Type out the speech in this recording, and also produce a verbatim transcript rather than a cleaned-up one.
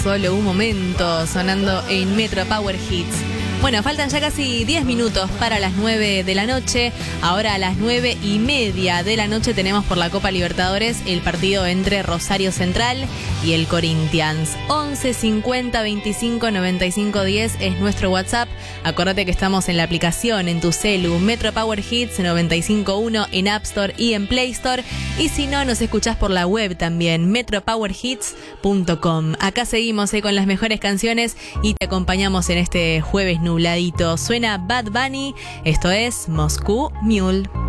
Solo un momento sonando en Metro Power Hits. Bueno, faltan ya casi diez minutos para las nueve de la noche. Ahora a las nueve y media de la noche tenemos por la Copa Libertadores el partido entre Rosario Central y el Corinthians. once cincuenta veinticinco noventa y cinco diez es nuestro WhatsApp. Acordate que estamos en la aplicación, en tu celu, Metro Power Hits noventa y cinco punto uno en App Store y en Play Store. Y si no, nos escuchás por la web también, metro power hits punto com. Acá seguimos eh, con las mejores canciones y te acompañamos en este jueves nubladito. Suena Bad Bunny, esto es Moscú Mule.